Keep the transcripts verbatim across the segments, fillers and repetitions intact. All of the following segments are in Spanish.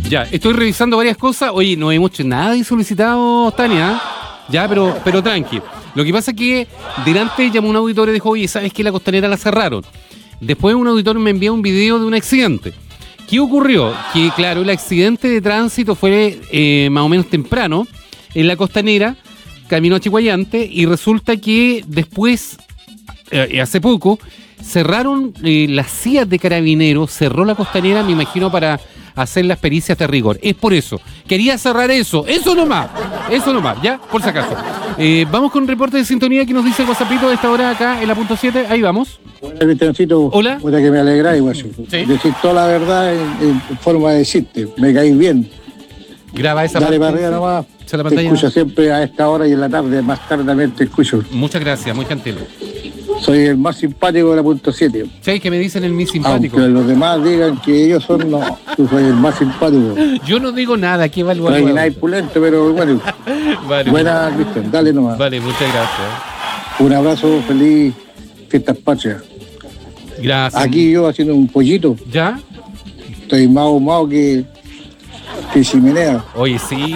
Ya, estoy revisando varias cosas. Oye, no hemos hecho nada de solicitado, Tania. Ya, pero, pero tranqui. Lo que pasa es que delante llamó un auditor y dijo, oye, ¿sabes qué? La Costanera la cerraron. Después un auditor me envió un video de un accidente. ¿Qué ocurrió? Que, claro, el accidente de tránsito fue eh, más o menos temprano en la Costanera, camino a Chihuayante, y resulta que después, eh, hace poco, cerraron eh, las C I A de Carabineros, cerró la Costanera, me imagino, para hacer las pericias de rigor. Es por eso. Quería cerrar eso. Eso nomás. Eso nomás, ¿ya? Por si acaso. Eh, vamos con un reporte de sintonía que nos dice el WhatsAppito de esta hora acá en la punto siete. Ahí vamos. Hola, Cristiancito. Hola. Puta que me alegráis, güey. Sí. Decir toda la verdad en, en forma de decirte. Me caís bien. Graba esa Dale parte. para arriba nomás. La te escucho siempre a esta hora y en la tarde. Más tarde también te escucho. Muchas gracias, muy gentil. Soy el más simpático de la punto siete. ¿Sabes que me dicen el más simpático? Aunque los demás digan que ellos son, no. Tú soy el más simpático. Yo no digo nada, ¿qué va el No hay nada impulente, pero bueno. Vale. Buena, Cristian, dale nomás. Vale, muchas gracias. Un abrazo, feliz Fiestas Patrias. Gracias. Aquí yo haciendo un pollito. ¿Ya? Estoy más ahumado que, que chimenea. Oye, sí.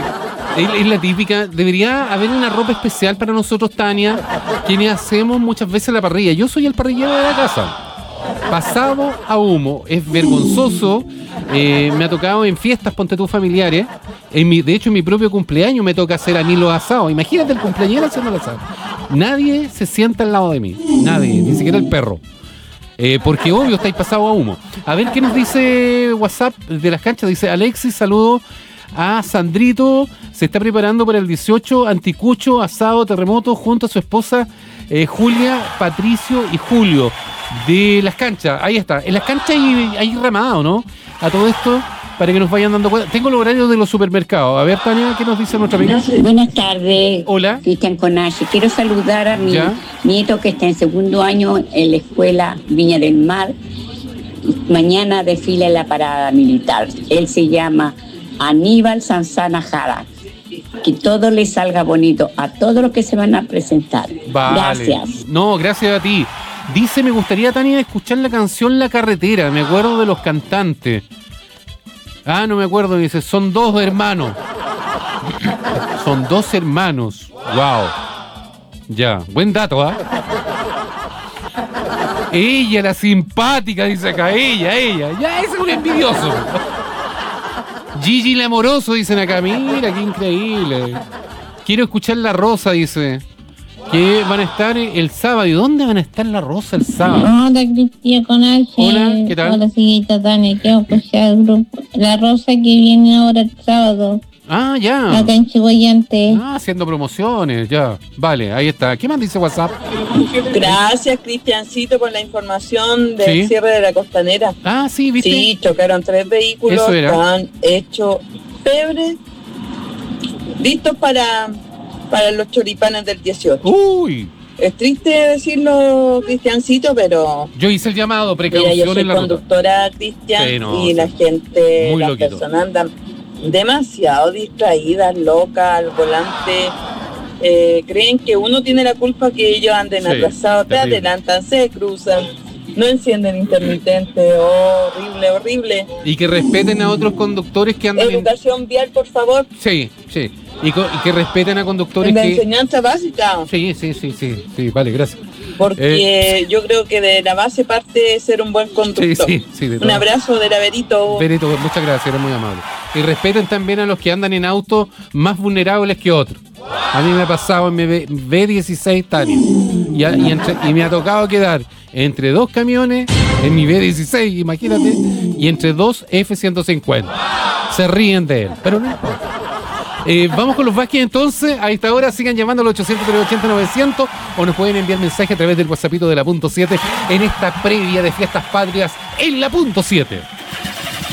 Es, es la típica. Debería haber una ropa especial para nosotros, Tania, quienes hacemos muchas veces la parrilla. Yo soy el parrillero de la casa. Pasado a humo. Es vergonzoso. Eh, me ha tocado en fiestas, ponte tú, familiares. En mi, de hecho, en mi propio cumpleaños me toca hacer a mí los asados. Imagínate el cumpleañero haciendo el asado. Nadie se sienta al lado de mí. Nadie, ni siquiera el perro. Eh, porque obvio estáis pasado a humo. A ver qué nos dice WhatsApp de las canchas. Dice Alexis, saludo a Sandrito. Se está preparando para el dieciocho, anticucho, asado, terremoto, junto a su esposa eh, Julia, Patricio y Julio. De las canchas, ahí está. En las canchas hay, hay ramado, ¿no? A todo esto, para que nos vayan dando cuenta. Tengo los horarios de los supermercados. A ver, Tania, ¿qué nos dice nuestra amiga? Buenas tardes. Hola. Cristian Conache. Quiero saludar a mi ¿Ya? nieto que está en segundo año en la escuela Viña del Mar. Mañana desfila en la parada militar. Él se llama Aníbal Sanzana Jara. Que todo le salga bonito a todos los que se van a presentar. Vale. Gracias. No, gracias a ti. Dice, me gustaría, Tania, escuchar la canción La Carretera. Me acuerdo de los cantantes. Ah, no me acuerdo. Dice, son dos hermanos. Son dos hermanos. Wow. Ya, buen dato, ¿ah? Ella, la simpática, dice acá. Ella, ella. Ya, ese es un envidioso. Gigi el amoroso, dicen acá. Mira, qué increíble. Quiero escuchar La Rosa, dice. Que van a estar el sábado. ¿Y dónde van a estar La Rosa el sábado? Hola, Cristian Conache. Hola, ¿qué tal? Hola, señorita Tania. Quiero escuchar el grupo La Rosa que viene ahora el sábado. Ah, ya. Acá en Chihuayante. Ah, haciendo promociones, ya. Vale, ahí está. ¿Qué más dice WhatsApp? Gracias, Cristiancito, por la información del ¿Sí? cierre de la Costanera. Ah, sí, ¿viste? Sí, chocaron tres vehículos, Eso era. están hechos pebre, listos para, para los choripanes del dieciocho. Uy, Es triste decirlo, Cristiancito, pero yo hice el llamado, mira, precaución yo soy en la ruta. conductora, Cristian, Sí, no, y sí. la gente, Muy las loquito. personas andan demasiado distraídas, locas, al volante. Eh, creen que uno tiene la culpa que ellos anden Sí, atrasados, te terrible. adelantan, se cruzan, no encienden intermitente, horrible, horrible. Y que respeten a otros conductores que andan en... Educación vial, por favor, Sí, sí. Y, co- y que respeten a conductores en la que... enseñanza básica, Sí, sí, sí, sí, sí, vale, gracias. porque yo creo que de la base parte ser un buen conductor. Sí, sí, sí, de Un todas. abrazo del Averito. Benito, muchas gracias, eres muy amable. Y respeten también a los que andan en autos más vulnerables que otros. A mí me ha pasado en mi B dieciséis Tania. Y, a- y, entre- y me ha tocado quedar entre dos camiones en mi B dieciséis, imagínate, y entre dos F ciento cincuenta. Se ríen de él, pero no importa. Eh, vamos con los Vázquez entonces. A esta hora sigan llamando al ochocientos, trescientos ochenta, novecientos o nos pueden enviar mensaje a través del WhatsAppito de la punto siete en esta previa de Fiestas Patrias en la punto siete.